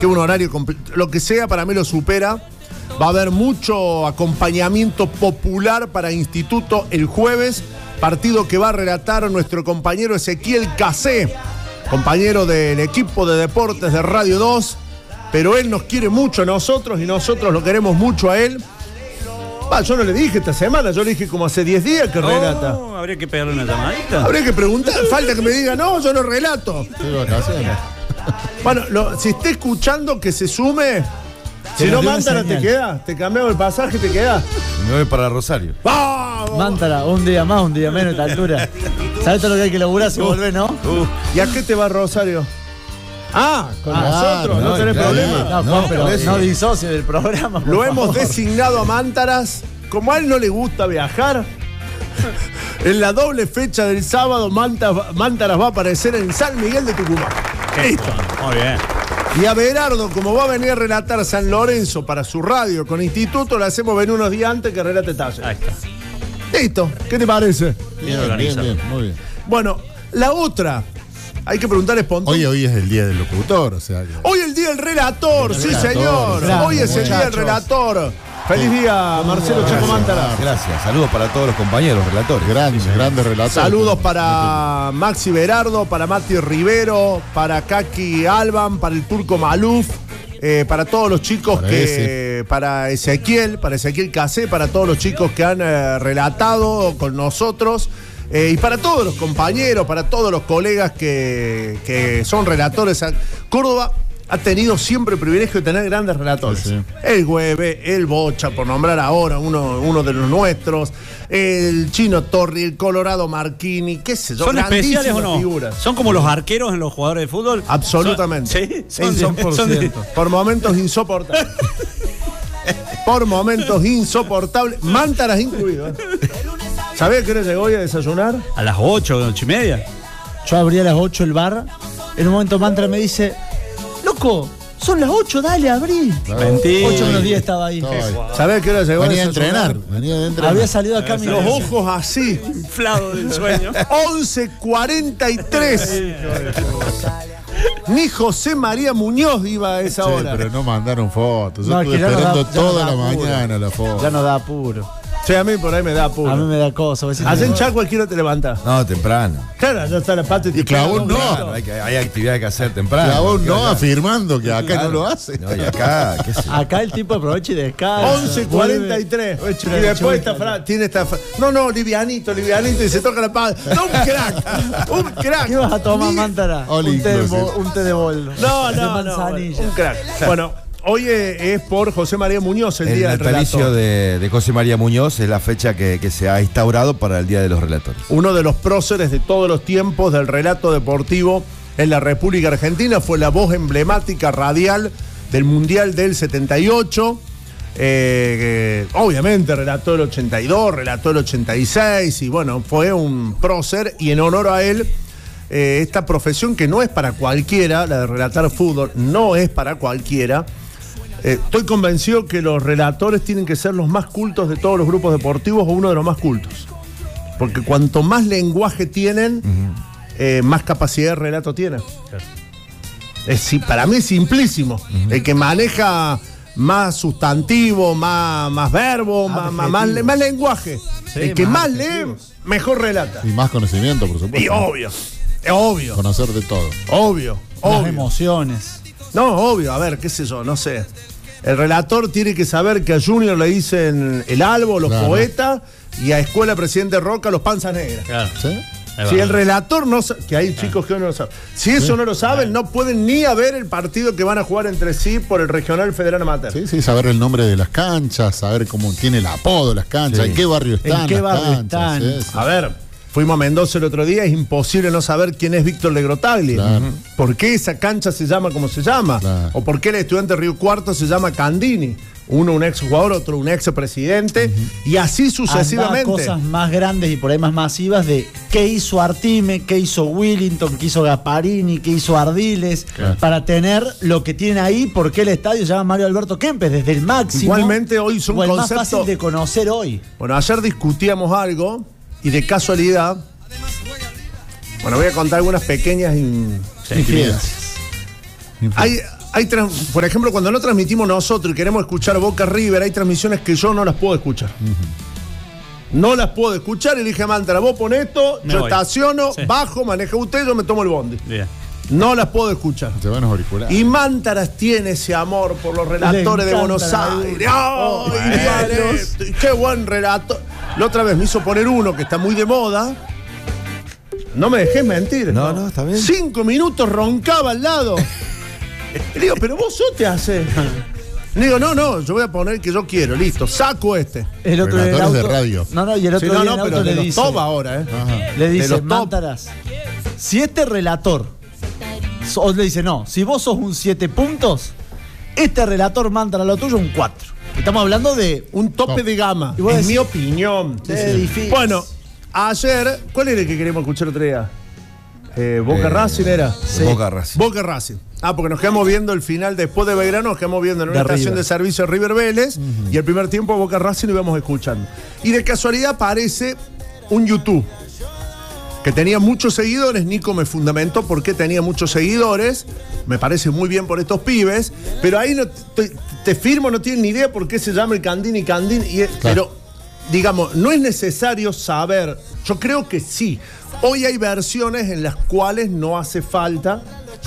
que un horario, lo que sea, para mí lo supera. Va a haber mucho acompañamiento popular para Instituto el jueves, partido que va a relatar nuestro compañero Ezequiel Casé, compañero del equipo de deportes de Radio 2, pero él nos quiere mucho a nosotros y nosotros lo queremos mucho a él. Yo no le dije esta semana, yo le dije como hace 10 días que relata. Habría que pegarle una llamadita. Habría que preguntar, falta que me diga, no, yo no relato. Bueno, si está escuchando, que se sume. Si no, Mántara, te queda. Te cambiamos el pasaje, te queda. Me voy para Rosario. ¡Vamos! Mántara, un día más, un día menos a esta altura. ¿Sabes todo lo que hay que laburar si volvés, no? ¿Y a qué te va Rosario? Con nosotros, no tenés problema. No, pero no disocie del programa. Lo hemos designado a Mántaras. Como a él no le gusta viajar, en la doble fecha del sábado, Mántaras va a aparecer en San Miguel de Tucumán. Listo. Muy bien. Y a Berardo, como va a venir a relatar San Lorenzo para su radio con Instituto, le hacemos venir unos días antes que relate Talleres. Ahí está. Listo. ¿Qué te parece? Bien organizado. Bien, muy bien. Bueno, la otra, hay que preguntar espontáneo. Hoy es el día del locutor, o sea. Hoy es el día del relator, sí señor. Grande, Hoy es el día del relator. Feliz día, Marcelo Chaco Mántara. Gracias. Saludos para todos los compañeros relatores. Grandes relatores. Saludos para Maxi Berardo, para Mati Rivero, para Kaki Alban, para el Turco Maluf, para todos los chicos para Ezequiel Casé, para todos los chicos que han relatado con nosotros. Y para todos los compañeros, para todos los colegas que son relatores. Córdoba ha tenido siempre el privilegio de tener grandes relatores. Sí. El Güeve, el Bocha, por nombrar ahora uno de los nuestros, el Chino Torri, el Colorado Marchini, qué sé yo. ¿Son especiales o no? Figuras. ¿Son como los arqueros en los jugadores de fútbol? Absolutamente. ¿Sí? Por momentos insoportables. Por momentos insoportables. Mántaras incluido. ¿Sabés qué hora llegó hoy a desayunar? A las 8, 8:30. Yo abrí a las 8 el bar. En un momento Mantra me dice: loco, son las 8, dale, abrí. Mentira. 8 menos 10 estaba ahí. ¿Sabés qué hora llegó? Venía a entrenar. Había salido acá mi Los ojos así. Inflado del sueño. 11:43. Ni José María Muñoz iba a esa hora. Pero no mandaron fotos. Yo No, estuve que ya no esperando da- ya toda no da la apuro. mañana la foto. Ya no da apuro. Sí, a mí por ahí me da apuro. A mí me da cosa. Allá en Chaco, ¿a qué hora te levantás? No, temprano. Claro, ya está la pata y te Clavón no. Claro. Hay actividad que hacer temprano. Clavón no, Acá. afirmando que acá Claro. no lo hace. No, y acá, qué sé yo. Acá el tipo aprovecha y descansa. 11:43. Y después tiene esta No, livianito, y se toca la pata. No, un crack. ¿Qué vas a tomar, Mántara? All Un té inclusive. de boldo. No, De manzanilla. un crack. Bueno, hoy es por José María Muñoz, el El día del natalicio relator. de José María Muñoz es la fecha que se ha instaurado para el Día de los Relatores. Uno de los próceres de todos los tiempos del relato deportivo en la República Argentina. Fue la voz emblemática radial del Mundial del 78. Obviamente relató el 82, relató el 86 y bueno, fue un prócer y en honor a él, esta profesión que no es para cualquiera, la de relatar fútbol, no es para cualquiera. Estoy convencido que los relatores tienen que ser los más cultos de todos los grupos deportivos o uno de los más cultos. Porque cuanto más lenguaje tienen, más capacidad de relato tienen. Para mí es simplísimo. El que maneja más sustantivo, más verbo, más lenguaje. El que más lee, mejor relata. Y más conocimiento, por supuesto. Y obvio. Conocer de todo. Obvio. Las emociones. No, obvio, a ver, qué sé yo, no sé. El relator tiene que saber que a Junior le dicen el Albo, los Claro. poetas, y a Escuela Presidente Roca, los panzas negras. Claro. ¿Sí? Si el relator no sabe, que hay chicos que no lo saben, si eso no lo saben, no pueden ni a ver el partido que van a jugar entre sí por el Regional Federal Amateur. Sí, saber el nombre de las canchas, saber cómo tiene el apodo de las canchas, en qué barrio están. En qué las barrio canchas, están. sí. A ver, fuimos a Mendoza el otro día, es imposible no saber quién es Víctor Legrotagli. Claro. ¿Por qué esa cancha se llama como se llama? Claro. ¿O por qué el Estudiante Río Cuarto se llama Candini? Uno un ex jugador, otro un ex presidente, y así sucesivamente. Andá cosas más grandes y por ahí más masivas de qué hizo Artime, qué hizo Willington, qué hizo Gasparini, qué hizo Ardiles, para tener lo que tienen ahí, porque el estadio se llama Mario Alberto Kempes, desde el máximo. Igualmente hoy son o el más conceptos. fácil de conocer hoy. Bueno, ayer discutíamos algo y de casualidad. Bueno, voy a contar algunas pequeñas Infidencias. por ejemplo, cuando no transmitimos nosotros y queremos escuchar Boca River, hay transmisiones que yo no las puedo escuchar. No las puedo escuchar y le dije a Mantara, vos pon esto, Me yo voy. estaciono, Sí. bajo, maneja usted, yo me tomo el bondi. Bien. No las puedo escuchar. Se van los auriculares. Y Mántaras tiene ese amor por los relatores de encanta Buenos la Aires. dura. ¡Ay, bien esto! Y qué buen relato! La otra vez me hizo poner uno que está muy de moda. No me dejés mentir. No, está bien. 5 minutos roncaba al lado. Le digo, pero vos te haces. Le digo, no, yo voy a poner el que yo quiero, listo, saco este. El otro en el Relatores de auto- radio. No, y el otro Sí, día en el pero auto de le los dice. top ahora, ¿eh? Le De dice, los top. Mántaras, si este relator, o le dice, no, si vos sos un 7 puntos, este relator Mántaras, lo tuyo, un 4. Estamos hablando de Un tope Top. de gama. Y vos Es decís, mi opinión. es difícil. Bueno, ayer, ¿cuál era el que queríamos escuchar otro día? Boca Racing era. Sí. Boca Racing. Boca Racing. Porque nos quedamos viendo el final después de Belgrano, nos quedamos viendo en una De estación River. de servicio River Vélez y el primer tiempo Boca Racing lo íbamos escuchando. Y de casualidad aparece un YouTube que tenía muchos seguidores. Nico me fundamentó por qué tenía muchos seguidores. Me parece muy bien por estos pibes, pero ahí no te firmo, no tienen ni idea por qué se llama el Candín y Candín. Pero, digamos, no es necesario saber. Yo creo que sí. Hoy hay versiones en las cuales no hace falta.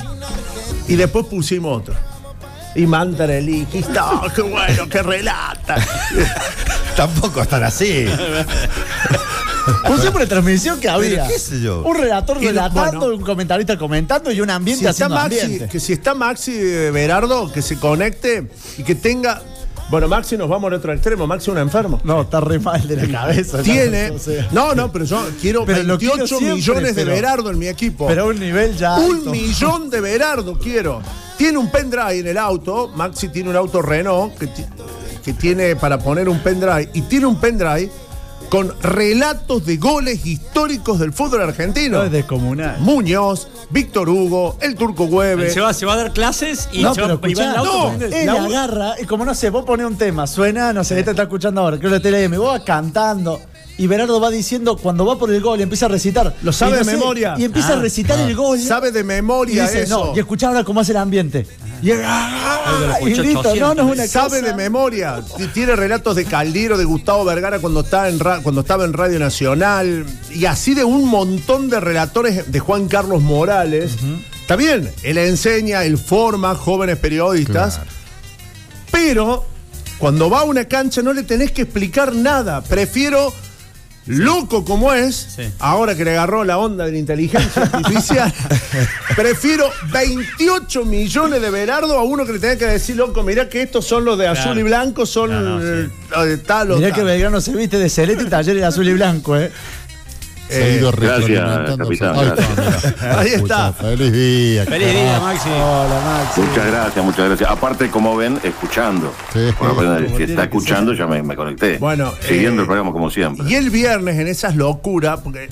Y después pusimos otro. Y Mantarelli, qué bueno, que relata. Tampoco están así. Pusimos una transmisión que había. Pero qué sé yo. Un relator Y relatando, bueno. un comentarista comentando y un ambiente Si está haciendo Maxi, ambiente. que si está Maxi Berardo, que se conecte y que tenga. Bueno, Maxi, nos vamos al otro extremo. Maxi es un enfermo. No, está re mal de la cabeza. Tiene. O sea, No, pero yo quiero Pero lo 28 quiero siempre, millones de pero- Berardo en mi equipo. pero a un nivel ya. Un alto. millón de Berardo quiero. Tiene un pendrive en el auto. Maxi tiene un auto Renault que tiene para poner un pendrive. Y tiene un pendrive con relatos de goles históricos del fútbol argentino. No es descomunal. Muñoz, Víctor Hugo, el Turco Güeve. Se va a dar clases y No, se va, pero y va en el escuchá, auto no, poniendo- Él La- agarra y como no sé, vos ponés un tema, suena, no sé, este está escuchando ahora, creo que la TLM, vos vas cantando y Berardo va diciendo cuando va por el gol y empieza a recitar. Lo sabe Y no de sé, memoria. Y empieza a recitar el gol. Sabe de Y memoria dice, eso. no, y escuchá ahora cómo hace el ambiente. Y, lo y escuchó listo, 800 no es una Sabe cosa. de memoria. Tiene relatos de Caldiero, de Gustavo Vergara cuando estaba en Radio Nacional. Y así de un montón de relatores de Juan Carlos Morales. Está bien, él enseña, él forma jóvenes periodistas. Claro. Pero cuando va a una cancha no le tenés que explicar nada. Prefiero, loco como es, Sí. ahora que le agarró la onda de la inteligencia artificial, prefiero 28 millones de Berardo a uno que le tenga que decir, loco, mirá que estos son los de azul Claro. y blanco, son No, sí. los de tal o Mirá tal. que Belgrano se viste de celeste y Talleres azul y blanco, Se ha ido gracias, retroalimentando. capitán, Ahí gracias. está, mirá. Ahí Escucha, está. Feliz día. Feliz día, carajo. Maxi. Hola, Maxi. Muchas gracias. Aparte, como ven, escuchando. Sí. Bueno, Como si tiene está que escuchando, ya me conecté. Bueno, siguiendo el programa como siempre. Y el viernes, en esas locuras, porque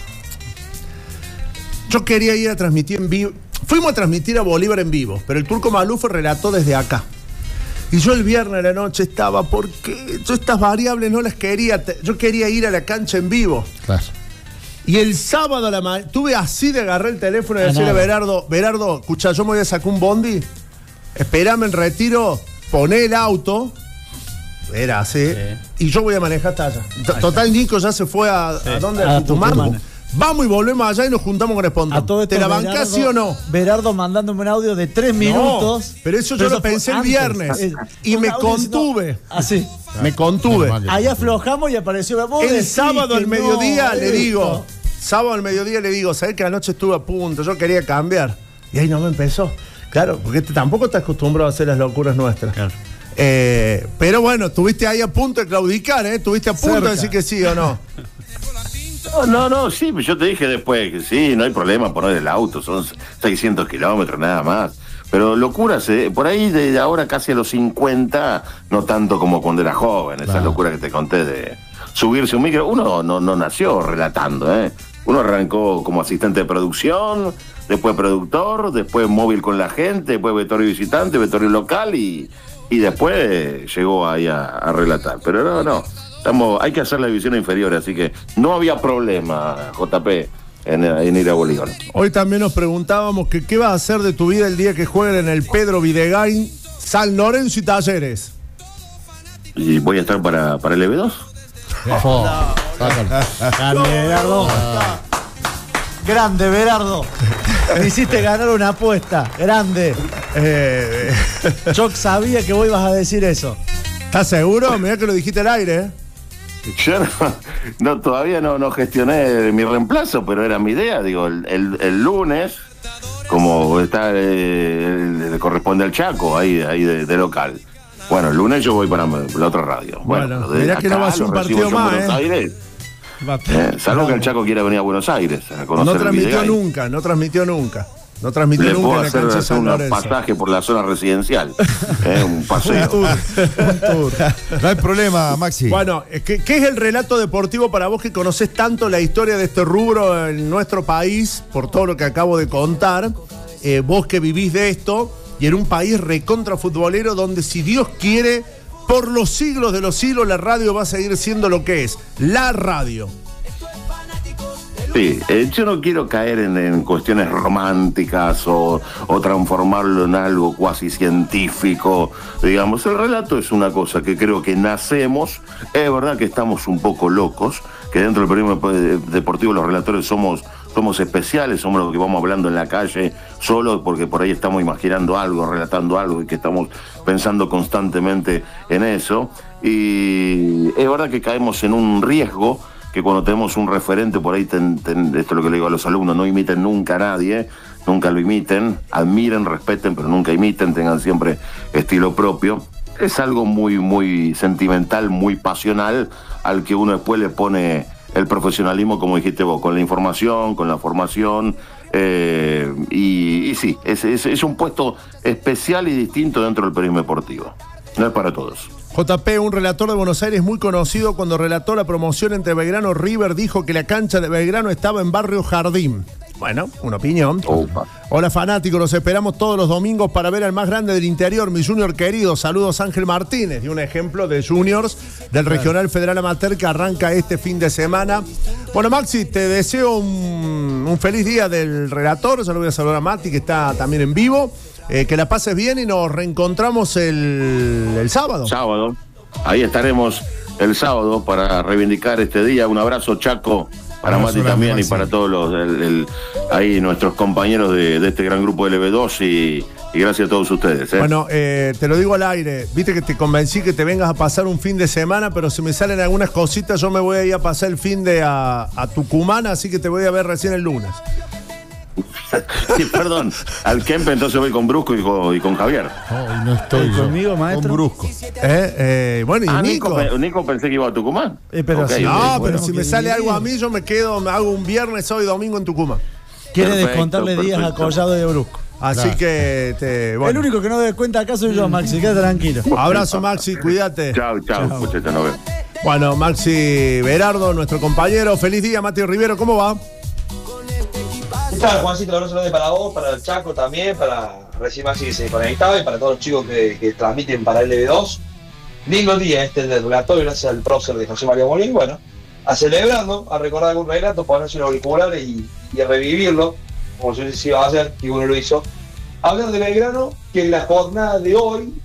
yo quería ir a transmitir en vivo. Fuimos a transmitir a Bolívar en vivo, pero el Turco Maluf relató desde acá. Y yo el viernes de la noche estaba, porque yo estas variables no las quería. Yo quería ir a la cancha en vivo. Claro. Y el sábado a la mañana, tuve así de agarrar el teléfono y A decirle a nada. Berardo, escucha, yo me voy a sacar un bondi, esperame en retiro, poné el auto, era así, y yo voy a manejar hasta allá. Total, Nico ya se fue a ¿dónde? A A Tucumán. Tucumán. Vamos y volvemos allá y nos juntamos con Espontón. A todo esto, ¿Te la bancás, sí o no? Berardo mandándome un audio de 3 minutos. No, pero eso yo lo fue pensé el antes. viernes. Y Un me audio diciendo- contuve. Así. Me contuve. Menos mal que- Ahí aflojamos y apareció. Vos El decís sábado que al mediodía no, le digo, ¿sabés que anoche estuve a punto? Yo quería cambiar. Y ahí no me empezó. Claro, porque tampoco estás acostumbrado a hacer las locuras nuestras. Claro. Pero bueno, estuviste ahí a punto de claudicar, ¿eh? Estuviste a punto Cerca. de decir que sí o no. No, sí, yo te dije después que sí, no hay problema poner el auto, son 600 kilómetros nada más. Pero locuras, por ahí de ahora casi a los 50, no tanto como cuando era joven, esa Claro. locura que te conté de subirse un micro. Uno no nació relatando, ¿eh? Uno arrancó como asistente de producción, después productor, después móvil con la gente, después vestuario visitante, vestuario local y después llegó ahí a relatar. Pero no. Hay que hacer la división inferior, así que no había problema, JP. en ir a Bolívar. Hoy también nos preguntábamos que qué vas a hacer de tu vida el día que jueguen en el Pedro Videgain, San Lorenzo y Talleres. Y voy a estar para el EB2. Grande, Berardo. Grande, Berardo. Me hiciste ganar una apuesta. Grande. Yo sabía que vos ibas a decir eso. ¿Estás seguro? Mirá que lo dijiste al aire, ¿eh? Yo todavía no gestioné mi reemplazo, pero era mi idea. Digo, el lunes, como está, le corresponde al Chaco, ahí de local. Bueno, el lunes yo voy para la otra radio. Bueno, mirá que no va a ser un partido más, salvo que el Chaco quiera venir a Buenos Aires a conocer. No transmitió nunca. No transmitió Le nunca puedo en la hacer cancha de San un Lorenzo. pasaje por la zona residencial. Un paseo. Un tour. No hay problema, Maxi. Bueno, ¿qué es el relato deportivo para vos que conocés tanto la historia de este rubro en nuestro país, por todo lo que acabo de contar? Vos que vivís de esto y en un país recontra futbolero donde, si Dios quiere, por los siglos de los siglos, la radio va a seguir siendo lo que es, la radio. Sí, yo no quiero caer en cuestiones románticas o transformarlo en algo cuasi científico. Digamos, el relato es una cosa que creo que nacemos. Es verdad que estamos un poco locos, que dentro del periodismo deportivo los relatores somos especiales, somos los que vamos hablando en la calle solo porque por ahí estamos imaginando algo, relatando algo y que estamos pensando constantemente en eso. Y es verdad que caemos en un riesgo que cuando tenemos un referente por ahí, esto es lo que le digo a los alumnos, no imiten nunca a nadie, nunca lo imiten, admiren, respeten, pero nunca imiten, tengan siempre estilo propio. Es algo muy, muy sentimental, muy pasional, al que uno después le pone el profesionalismo, como dijiste vos, con la información, con la formación, y sí, es un puesto especial y distinto dentro del periodismo deportivo. No es para todos. JP, un relator de Buenos Aires muy conocido, cuando relató la promoción entre Belgrano y River, dijo que la cancha de Belgrano estaba en Barrio Jardín. Bueno, una opinión. Opa. Hola fanáticos, los esperamos todos los domingos para ver al más grande del interior, mi junior querido. Saludos, Ángel Martínez. Y un ejemplo de juniors del Regional Federal Amateur que arranca este fin de semana. Bueno, Maxi, te deseo un feliz día del relator. Ya lo voy a saludar a Mati, que está también en vivo. Que la pases bien y nos reencontramos el sábado. Sábado. Ahí estaremos el sábado para reivindicar este día. Un abrazo, Chaco, para Mati también, Maxi. Y para todos ahí nuestros compañeros de este gran grupo del EB2 y gracias a todos ustedes. Bueno, te lo digo al aire. Viste que te convencí que te vengas a pasar un fin de semana, pero si me salen algunas cositas, yo me voy a ir a pasar el fin de a Tucumán, así que te voy a ver recién el lunes. Sí, perdón, al Kempe entonces voy con Brusco y con Javier. No estoy conmigo, maestro. Con Brusco. Bueno, y Nico pensé que iba a Tucumán. Pero Okay, sí. No, pero Bueno, si me sale algo a mí, yo me hago un viernes, sábado y domingo en Tucumán. Quiere Perfecto, descontarle días a Collado y a Brusco. Así Claro. que bueno. El único que no debe cuenta acá soy yo, Maxi. Quédate tranquilo. Abrazo, Maxi, cuídate. Chao, muchachos, nos vemos. Bueno, Maxi Berardo, nuestro compañero. Feliz día, Mateo Rivero, ¿cómo va? ¿Qué tal, Juancito? Un abrazo grande para vos, para el Chaco también, para recién Maxi que se conectaba y para todos los chicos que transmiten para el LB2. Lindo día este del relatorio, gracias al prócer de José María Molín. Bueno, a celebrarlo, a recordar algún relato, ponerse los auriculares y a revivirlo, como se iba a hacer, y uno lo hizo. Hablar de Belgrano, que en la jornada de hoy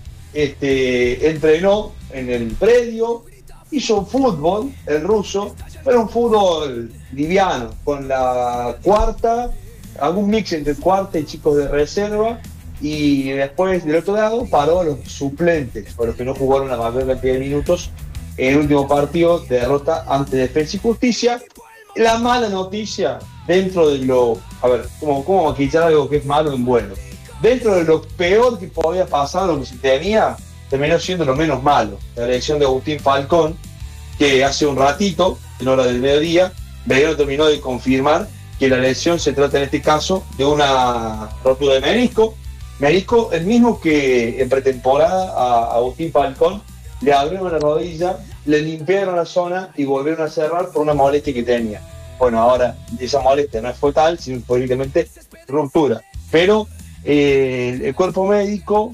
entrenó en el predio, hizo fútbol, el ruso, pero un fútbol liviano, con la cuarta, algún mix entre cuarta y chicos de reserva, y después del otro lado paró a los suplentes, por los que no jugaron la mayor cantidad de minutos en el último partido de derrota ante Defensa y Justicia. La mala noticia, dentro de lo... A ver, ¿cómo maquillar algo que es malo en bueno? Dentro de lo peor que podía pasar, lo que se temía, terminó siendo lo menos malo. La elección de Agustín Falcón, que hace un ratito, en hora del mediodía, Belgrano terminó de confirmar que la lesión se trata en este caso de una rotura de menisco. Menisco, el mismo que en pretemporada a Agustín Falcón le abrieron la rodilla, le limpiaron la zona y volvieron a cerrar por una molestia que tenía. Bueno, ahora esa molestia no fue tal, sino posiblemente ruptura. Pero el cuerpo médico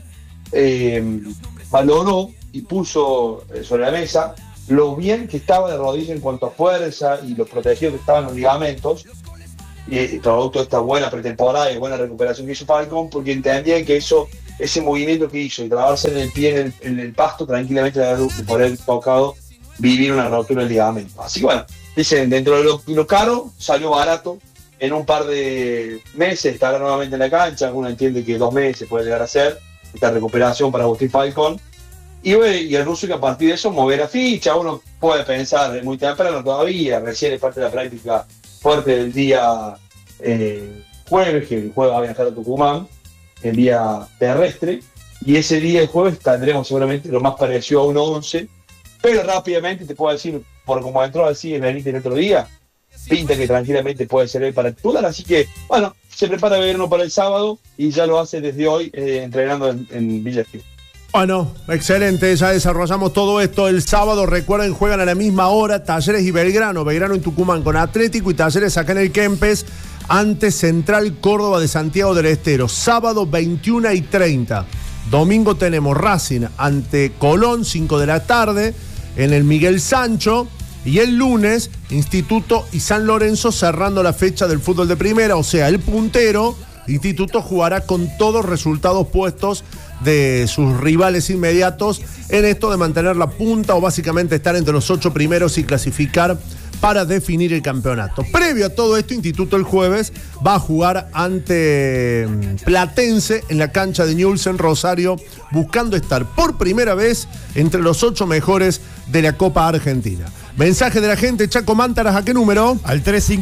valoró y puso sobre la mesa lo bien que estaba de rodilla en cuanto a fuerza y lo protegido que estaban los ligamentos, producto de esta buena pretemporada y buena recuperación que hizo Falcón, porque entendían que ese movimiento que hizo y trabarse en el pie en el pasto tranquilamente por haber tocado vivir una rotura del ligamento. Así que bueno, dicen, dentro de lo caro, salió barato. En un par de meses estará nuevamente en la cancha. Uno entiende que 2 meses puede llegar a ser esta recuperación para Agustín Falcón. Y el ruso, que a partir de eso mover la ficha. Uno puede pensar, muy temprano todavía, recién es parte de la práctica fuerte del día jueves, que el jueves va a viajar a Tucumán en vía terrestre. Y ese día, el jueves, tendremos seguramente lo más parecido a un 11. Pero rápidamente te puedo decir, por como entró así el Benítez el otro día, pinta que tranquilamente puede servir para titular, así que bueno, se prepara Belgrano para el sábado y ya lo hace desde hoy entrenando en Villa Gesell. Bueno, excelente, ya desarrollamos todo esto el sábado. Recuerden, juegan a la misma hora Talleres y Belgrano en Tucumán con Atlético y Talleres acá en el Kempes ante Central Córdoba de Santiago del Estero, sábado 21:30. Domingo tenemos Racing ante Colón, 5 de la tarde en el Miguel Sancho. Y el lunes, Instituto y San Lorenzo cerrando la fecha del fútbol de primera, o sea, el puntero, Instituto jugará con todos resultados puestos de sus rivales inmediatos en esto de mantener la punta o básicamente estar entre los 8 primeros y clasificar para definir el campeonato. Previo a todo esto, Instituto el jueves va a jugar ante Platense en la cancha de Newell's en Rosario, buscando estar por primera vez entre los 8 mejores de la Copa Argentina. Mensaje de la gente, Chaco Mántaras, ¿a qué número? Al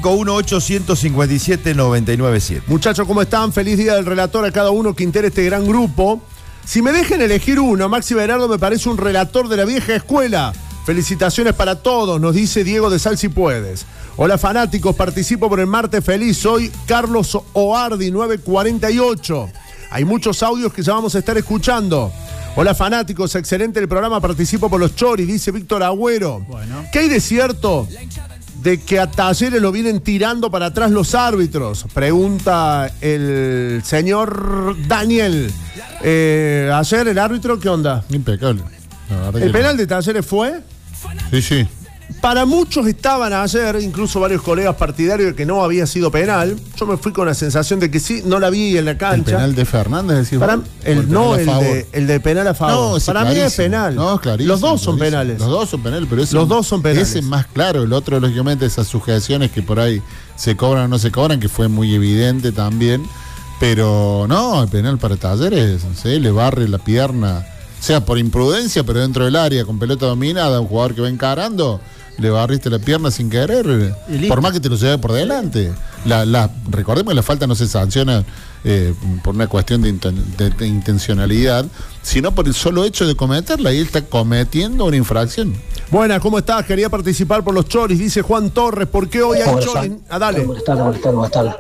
351-857-997. Muchachos, ¿cómo están? Feliz día del relator a cada uno que integra este gran grupo. Si me dejan elegir uno, Maxi Berardo me parece un relator de la vieja escuela. Felicitaciones para todos, nos dice Diego de Sal Si Puedes. Hola fanáticos, participo por el martes feliz. Soy Carlos Oardi, 948. Hay muchos audios que ya vamos a estar escuchando. Hola fanáticos, excelente el programa, participo por los choris, dice Víctor Agüero. Bueno. ¿Qué hay de cierto de que a Talleres lo vienen tirando para atrás los árbitros? Pregunta el señor Daniel. Ayer el árbitro, ¿qué onda? Impecable. ¿El penal de Talleres fue? Sí, sí. Para muchos estaban ayer, incluso varios colegas partidarios, de que no había sido penal. Yo me fui con la sensación de que sí, no la vi en la cancha. ¿El penal de Fernández decís? Para, el de penal a favor. No, para mí es penal. No, es clarísimo. Los dos son penales. Los dos son penales, pero los dos son penales. Ese es más claro. El otro, lógicamente, esas sujeciones que por ahí se cobran o no se cobran, que fue muy evidente también. Pero no, el penal para Talleres, ¿sí? Le barre la pierna. O sea, por imprudencia, pero dentro del área, con pelota dominada, un jugador que va encarando, le barriste la pierna sin querer, por más que te lo lleve por delante. Recordemos que la falta no se sanciona por una cuestión de intencionalidad, sino por el solo hecho de cometerla, y él está cometiendo una infracción. Buenas, ¿cómo estás? Quería participar por los choris, dice Juan Torres. ¿Por qué hoy hay choris? Dale. Buenas tardes.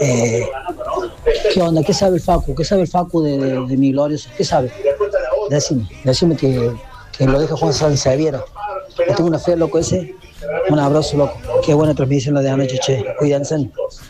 ¿Qué onda? ¿Qué sabe el Facu? ¿Qué sabe el Facu de mi glorioso? ¿Qué sabe? Decime que lo deja Juan Sanseviero. Le tengo una fe, loco, ese. Un abrazo, loco. Qué buena transmisión la de anoche, che. Cuídense.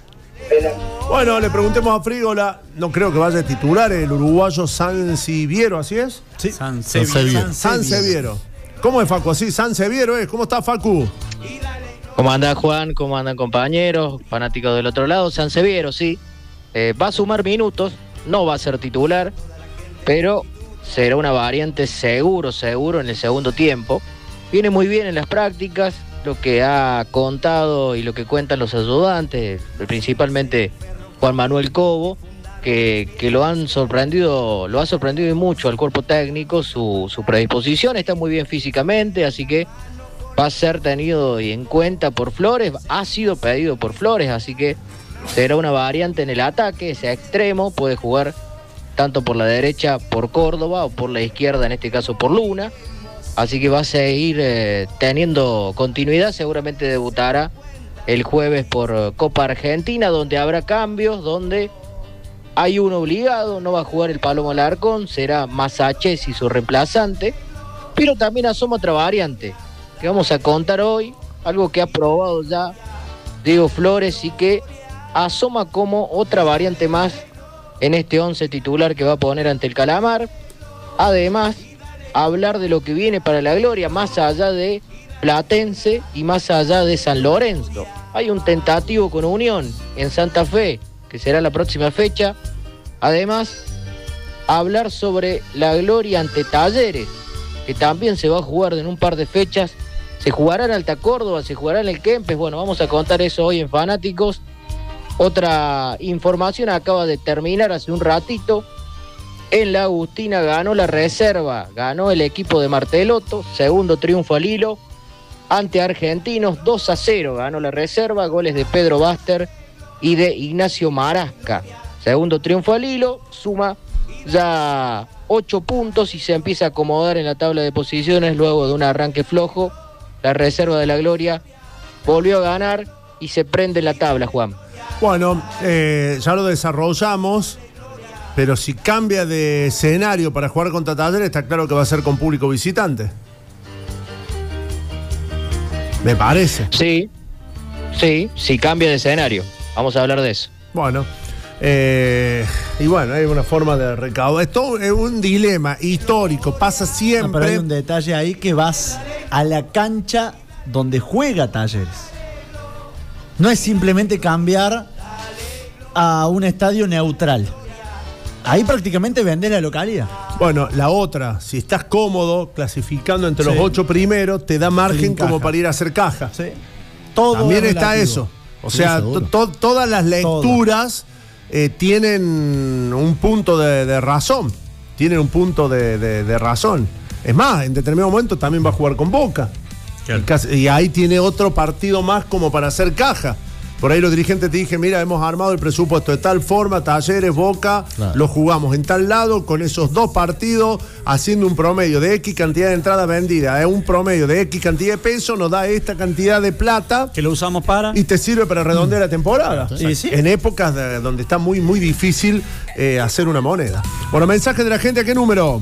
Bueno, le preguntemos a Frígola. No creo que vaya a titular el uruguayo Sanseviero, ¿así es? Sí. Sanseviero. ¿Cómo es, Facu? Así, Sanseviero es. ¿Cómo está, Facu? ¿Cómo anda, Juan? ¿Cómo andan, compañeros? Fanáticos del otro lado. Sanseviero, sí. Va a sumar minutos. No va a ser titular. Pero será una variante seguro en el segundo tiempo. Viene muy bien en las prácticas, lo que ha contado y lo que cuentan los ayudantes, principalmente Juan Manuel Cobo, que lo ha sorprendido y mucho al cuerpo técnico, su predisposición, está muy bien físicamente, así que va a ser tenido en cuenta por Flores, ha sido pedido por Flores, así que será una variante en el ataque, sea extremo, puede jugar tanto por la derecha por Córdoba o por la izquierda, en este caso por Luna. Así que va a seguir teniendo continuidad, seguramente debutará el jueves por Copa Argentina, donde habrá cambios, donde hay uno obligado, no va a jugar el Palomo Alarcón, será Masachesi su reemplazante, pero también asoma otra variante, que vamos a contar hoy, algo que ha probado ya Diego Flores y que asoma como otra variante más en este 11 titular que va a poner ante el Calamar. Además, hablar de lo que viene para la gloria, más allá de Platense y más allá de San Lorenzo. Hay un tentativo con Unión en Santa Fe, que será la próxima fecha. Además, hablar sobre la Gloria ante Talleres, que también se va a jugar en un par de fechas. Se jugará en Alta Córdoba, se jugará en el Kempes. Bueno, vamos a contar eso hoy en Fanáticos. Otra información acaba de terminar hace un ratito. En la Agustina ganó la reserva, ganó el equipo de Martelotto, segundo triunfo al hilo ante Argentinos, 2-0 ganó la reserva, goles de Pedro Baster y de Ignacio Marasca. Segundo triunfo al hilo, suma ya 8 puntos y se empieza a acomodar en la tabla de posiciones luego de un arranque flojo. La reserva de la Gloria volvió a ganar y se prende la tabla, Juan. Bueno, ya lo desarrollamos, pero si cambia de escenario para jugar contra Talleres, está claro que va a ser con público visitante. Me parece. Sí, cambia de escenario. Vamos a hablar de eso. Bueno, y bueno, hay una forma de recaudar. Esto es un dilema histórico, pasa siempre. Pero hay un detalle ahí que vas a la cancha donde juega Talleres. No es simplemente cambiar a un estadio neutral. Ahí prácticamente vendés la localidad. Bueno, la otra, si estás cómodo clasificando entre los 8 primeros, te da margen como para ir a hacer caja. Sí. Todo también está eso. O sea, todas las lecturas tienen un punto de razón. Tienen un punto de razón. Es más, en determinado momento también va a jugar con Boca. Claro. Y ahí tiene otro partido más como para hacer caja. Por ahí los dirigentes te dije, mira, hemos armado el presupuesto de tal forma, Talleres, Boca, claro, lo jugamos en tal lado, con esos 2 partidos, haciendo un promedio de X cantidad de entradas vendidas, un promedio de X cantidad de pesos, nos da esta cantidad de plata. Que lo usamos para... Y te sirve para redondear la temporada. Sí, sí. En épocas donde está muy, muy difícil hacer una moneda. Bueno, mensaje de la gente, ¿a qué número?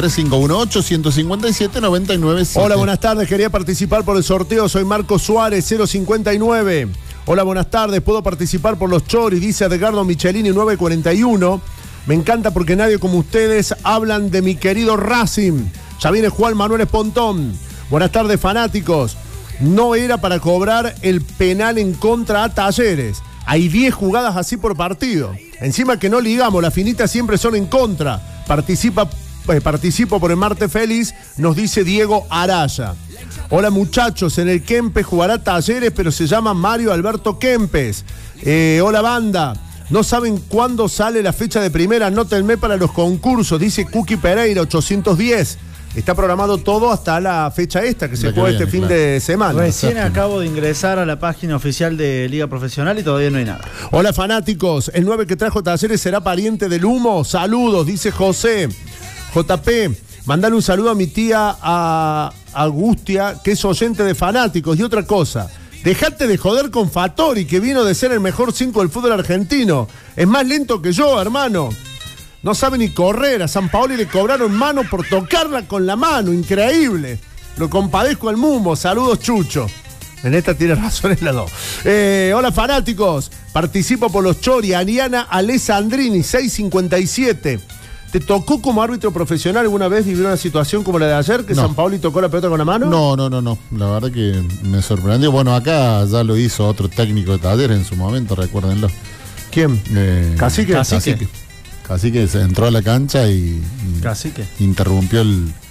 3518-157-997. Hola, buenas tardes, quería participar por el sorteo, soy Marco Suárez, 059. Hola, buenas tardes, puedo participar por los choris, dice Edgardo Michelini, 941. Me encanta porque nadie como ustedes hablan de mi querido Racing. Ya viene Juan Manuel Espontón. Buenas tardes, fanáticos. No era para cobrar el penal en contra a Talleres. Hay 10 jugadas así por partido. Encima que no ligamos, las finitas siempre son en contra. Participo por el martes feliz, nos dice Diego Araya. Hola muchachos, en el Kempes jugará Talleres, pero se llama Mario Alberto Kempes. Hola banda, no saben cuándo sale la fecha de primera, anótenme para los concursos, dice Cookie Pereira, 810. Está programado todo hasta la fecha esta, que se juega este fin de semana. Recién acabo de ingresar a la página oficial de Liga Profesional y todavía no hay nada. Hola fanáticos, el 9 que trajo Talleres será pariente del Humo, saludos, dice José. JP, mandale un saludo a mi tía Agustia, que es oyente de Fanáticos. Y otra cosa, dejate de joder con Fattori, que vino de ser el mejor 5 del fútbol argentino. Es más lento que yo, hermano. No sabe ni correr. A Sampaoli le cobraron mano por tocarla con la mano. Increíble. Lo compadezco al Mumo. Saludos, Chucho. En esta tiene razón en la 2. Hola, fanáticos. Participo por los Chori. Ariana Alessandrini, 657. ¿Te tocó como árbitro profesional alguna vez vivir una situación como la de ayer, que Sampaoli tocó la pelota con la mano? No. La verdad que me sorprendió. Bueno, acá ya lo hizo otro técnico de Talleres en su momento, recuérdenlo. ¿Quién? Cacique. Cacique se entró a la cancha y interrumpió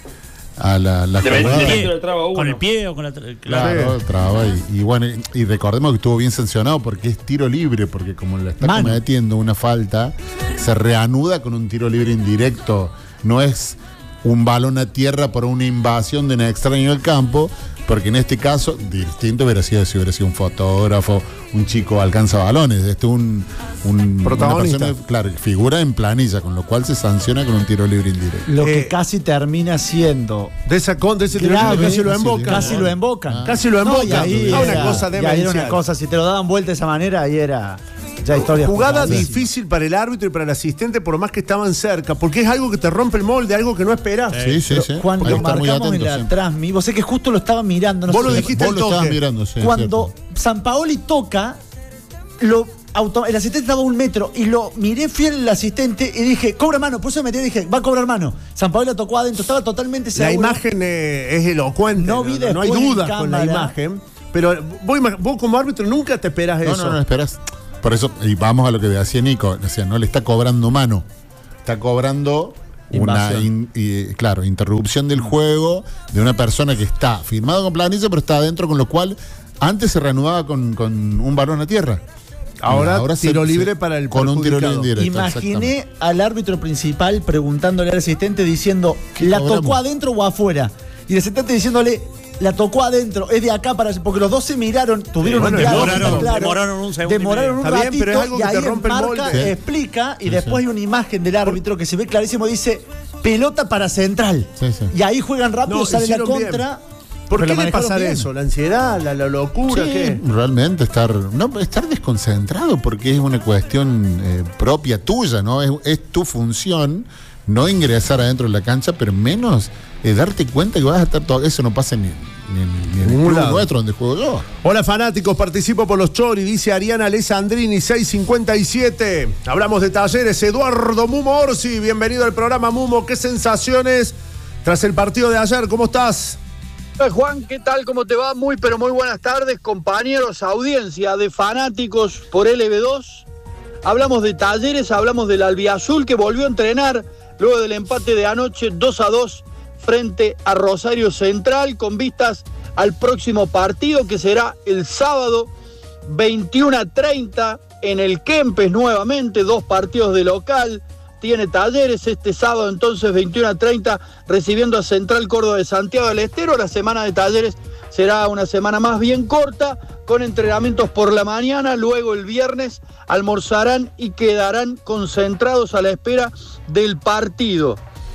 la jugada. Con el pie o con la... Claro, traba y bueno, y recordemos que estuvo bien sancionado porque es tiro libre, porque como le está cometiendo una falta, se reanuda con un tiro libre indirecto. No es un balón a tierra por una invasión de un extraño del campo, porque en este caso, distinto hubiera sido si hubiera sido un fotógrafo, un chico alcanza balones. Un protagonista. Persona, claro, figura en planilla, con lo cual se sanciona con un tiro libre indirecto. Lo que casi termina siendo de ese tiro libre casi lo embocan. Casi lo embocan. Casi lo embocan. Y ahí una cosa demencial. Era una cosa, si te lo daban vuelta de esa manera, ahí era ya historia. Jugada difícil para el árbitro y para el asistente, por más que estaban cerca, porque es algo que te rompe el molde, algo que no esperás. Sí. Cuando marcamos en la transmi, vos sé que justo lo estaba mirando. Vos lo dijiste al toque. Mirando, cuando Sampaoli toca, el asistente estaba a 1 metro y lo miré fiel al asistente y dije, cobra mano. Por eso me metí y dije, va a cobrar mano. Sampaoli la tocó adentro, estaba totalmente seguro. La imagen es elocuente, no hay duda con la imagen. Pero vos como árbitro nunca te esperás eso. No esperas. Por eso, y vamos a lo que decía Nico, o sea, no le está cobrando mano, está cobrando una interrupción del juego de una persona que está firmado con planilla, pero está adentro, con lo cual antes se reanudaba con un balón a tierra. Ahora tiro libre para el con un tiro libre indirecto. Imaginé al árbitro principal preguntándole al asistente diciendo, ¿la tocó adentro o afuera? Y el asistente diciéndole, la tocó adentro, es de acá para allá, porque los dos se miraron, tuvieron un diálogo, demoraron un segundo. Demoraron un Está bien, ratito, pero es algo que y ahí te rompe el marca, molde. explica, y después hay una imagen del árbitro que se ve clarísimo, dice, pelota para Central. Sí, sí. Y ahí juegan rápido, sale la contra. Bien. ¿Por qué le pasa eso? ¿La ansiedad? ¿La locura? Sí, ¿qué? realmente estar desconcentrado, porque es una cuestión propia tuya, ¿no? Es tu función no ingresar adentro de la cancha, pero menos darte cuenta que vas a estar todo. Eso no pasa ni en el club nuestro donde juego yo. Hola fanáticos, participo por los Chori, dice Ariana Alessandrini 657. Hablamos de Talleres, Eduardo Mumo Orsi, bienvenido al programa Mumo. ¿Qué sensaciones tras el partido de ayer? ¿Cómo estás? Juan, ¿qué tal? ¿Cómo te va? Muy buenas tardes, compañeros, audiencia de fanáticos por LB2. Hablamos de Talleres, hablamos del albiazul que volvió a entrenar luego del empate de anoche 2-2 frente a Rosario Central, con vistas al próximo partido que será el sábado 21:30 en el Kempes nuevamente, 2 partidos de local. Tiene Talleres este sábado, entonces 21:30, recibiendo a Central Córdoba de Santiago del Estero. La semana de Talleres será una semana más bien corta, con entrenamientos por la mañana. Luego el viernes almorzarán y quedarán concentrados a la espera del partido.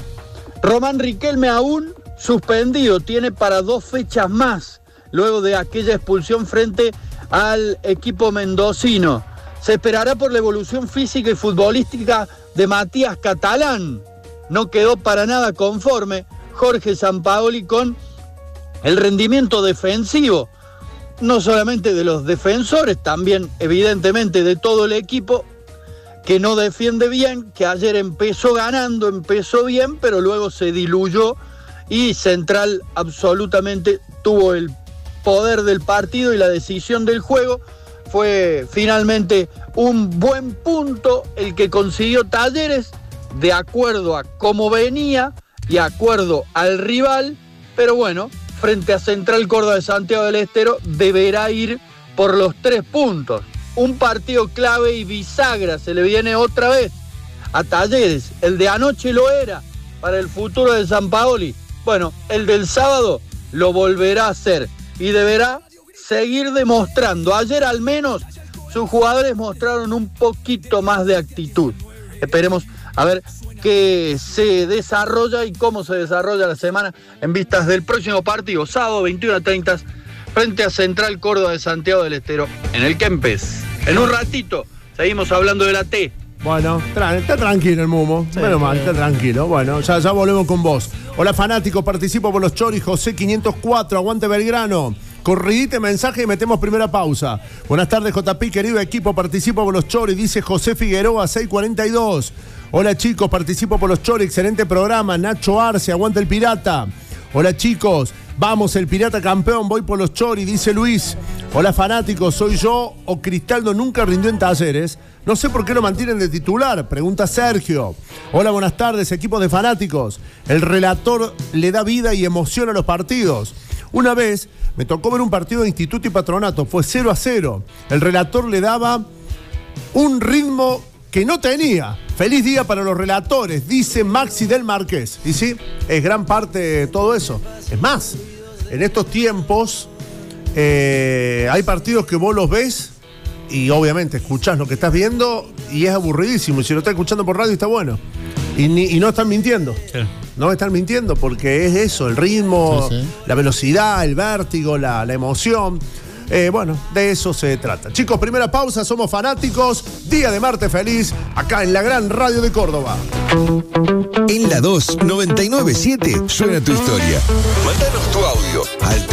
Román Riquelme aún suspendido, tiene para 2 fechas más, luego de aquella expulsión frente al equipo mendocino. Se esperará por la evolución física y futbolística de Matías Catalán. No quedó para nada conforme Jorge Sampaoli con el rendimiento defensivo, no solamente de los defensores, también evidentemente de todo el equipo, que no defiende bien, que ayer empezó ganando, empezó bien, pero luego se diluyó y Central absolutamente tuvo el poder del partido y la decisión del juego. Fue finalmente un buen punto el que consiguió Talleres, de acuerdo a cómo venía y de acuerdo al rival, pero bueno, frente a Central Córdoba de Santiago del Estero deberá ir por los 3 puntos. Un partido clave y bisagra, se le viene otra vez a Talleres. El de anoche lo era para el futuro de Sampaoli. Bueno, el del sábado lo volverá a hacer y deberá seguir demostrando. Ayer al menos sus jugadores mostraron un poquito más de actitud. Esperemos a ver qué se desarrolla y cómo se desarrolla la semana en vistas del próximo partido, sábado 21:30, frente a Central Córdoba de Santiago del Estero, en el Kempes. En un ratito seguimos hablando de la T. Bueno, está tranquilo el Mumo. Sí, menos mal, está tranquilo. Bueno, ya volvemos con vos. Hola fanáticos, participo por los Choris, José 504, aguante Belgrano. Corridite mensaje y metemos primera pausa. Buenas tardes, JP, querido equipo, participo por los Choris, dice José Figueroa 642. Hola chicos, participo por los Choris, excelente programa. Nacho Arce, aguanta el Pirata. Hola chicos, vamos el Pirata campeón, voy por los Choris, dice Luis. Hola fanáticos, soy yo o Cristaldo nunca rindió en Talleres. No sé por qué lo mantienen de titular, pregunta Sergio. Hola, buenas tardes, equipos de fanáticos. El relator le da vida y emoción a los partidos. Una vez me tocó ver un partido de Instituto y Patronato, fue 0-0. El relator le daba un ritmo que no tenía. Feliz día para los relatores, dice Maxi del Marqués. Y sí, es gran parte de todo eso. Es más, en estos tiempos hay partidos que vos los ves y obviamente escuchás lo que estás viendo y es aburridísimo. Y si lo estás escuchando por radio está bueno. Y no están mintiendo. Sí. No están mintiendo porque es eso, el ritmo, sí. La velocidad, el vértigo, la emoción. Bueno, de eso se trata. Chicos, primera pausa, somos fanáticos. Día de martes feliz, acá en la gran radio de Córdoba. En la 2, 99.7 suena tu historia. Mándanos tu audio al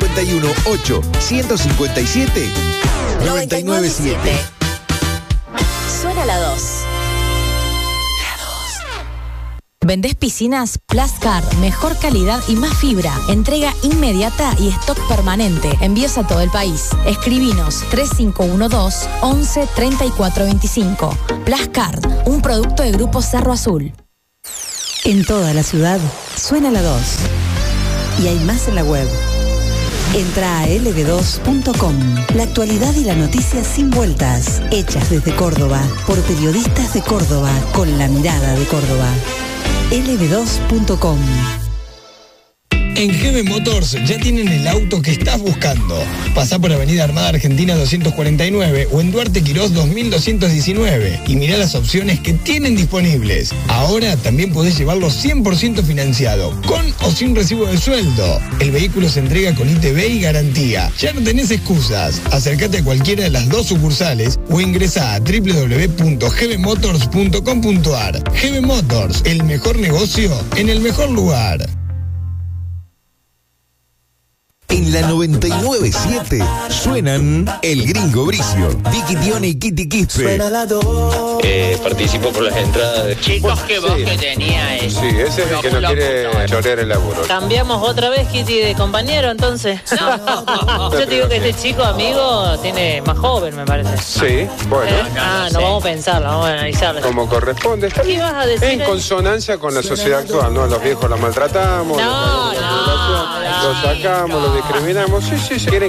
351-8-157-997. Suena la 2. ¿Vendés piscinas? Plascard, mejor calidad y más fibra. Entrega inmediata y stock permanente. Envíos a todo el país. Escribinos 3512 11 34 25. Plascard, un producto de Grupo Cerro Azul. En toda la ciudad suena la 2. Y hay más en la web. Entra a lb2.com. La actualidad y la noticia sin vueltas. Hechas desde Córdoba, por periodistas de Córdoba, con la mirada de Córdoba. lb2.com. En GB Motors ya tienen el auto que estás buscando. Pasá por Avenida Armada Argentina 249 o en Duarte Quirós 2219 y mirá las opciones que tienen disponibles. Ahora también podés llevarlo 100% financiado, con o sin recibo de sueldo. El vehículo se entrega con ITV y garantía. Ya no tenés excusas. Acércate a cualquiera de las 2 sucursales o ingresá a www.gbmotors.com.ar. GB Motors, el mejor negocio en el mejor lugar. En la 99.7 suenan El Gringo Bricio, Vicky Dione y Kitty Quispe. Participo por las entradas. Chicos, qué voz que tenía ese. Sí, ese es el que no quiere chorear el laburo. Cambiamos otra vez, Kitty, de compañero, entonces. Yo te digo que este chico amigo tiene más joven, me parece. Sí, bueno. No vamos a pensarlo, vamos a analizarlo. Como corresponde. ¿Qué ibas a decir? En consonancia con la sociedad actual, ¿no? A los viejos los maltratamos, los sacamos, los discriminamos. Sí, quieren